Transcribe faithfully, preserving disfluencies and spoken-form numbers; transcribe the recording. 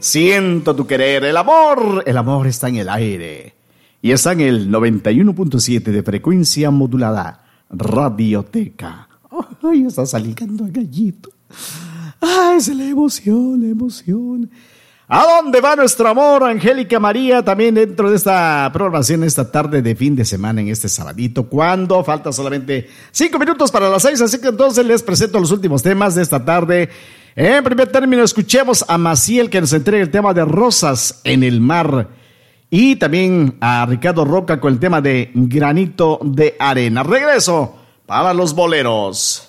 Siento tu querer, el amor, el amor está en el aire. Y está en el noventa y uno punto siete de frecuencia modulada, Radioteca. Ay, está saliendo a gallito. Ay, es la emoción, la emoción. ¿A dónde va nuestro amor, Angélica María? También dentro de esta programación, esta tarde de fin de semana, en este sabadito, cuando falta solamente cinco minutos para las seis, así que entonces les presento los últimos temas de esta tarde. En primer término, escuchemos a Maciel, que nos entrega el tema de Rosas en el Mar, y también a Ricardo Roca con el tema de Granito de Arena. Regreso para los boleros.